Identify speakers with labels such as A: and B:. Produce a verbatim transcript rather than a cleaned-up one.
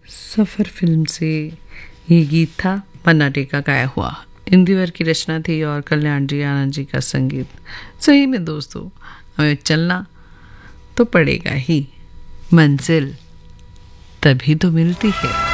A: सफ़र film से ये गीत था, मन्ना डे का गाया हुआ। इंदिवर की रचना थी और कल्याण जी आनंद जी का संगीत। सही में दोस्तों, हमें चलना तो पड़ेगा ही, मंजिल तभी तो मिलती है।